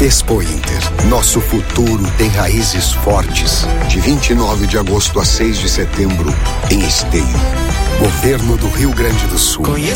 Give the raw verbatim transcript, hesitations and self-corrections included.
Expo Inter. Nosso futuro tem raízes fortes. De vinte e nove de agosto a seis de setembro, em Esteio. Governo do Rio Grande do Sul.